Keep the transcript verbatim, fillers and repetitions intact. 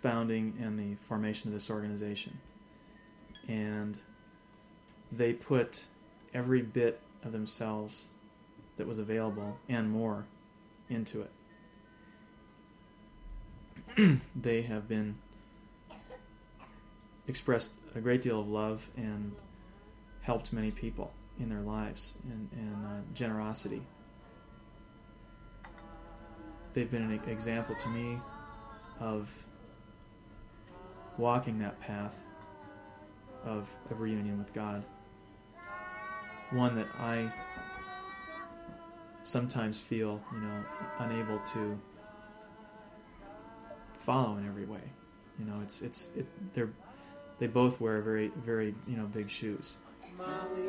founding and the formation of this organization. And they put every bit of themselves that was available and more into it. They have been expressed a great deal of love and helped many people in their lives and, and uh, generosity. They've been an example to me of walking that path of, of reunion with God. One that I sometimes feel, you know, unable to follow in every way. You know, it's it's it, they're they both wear very very you know big shoes.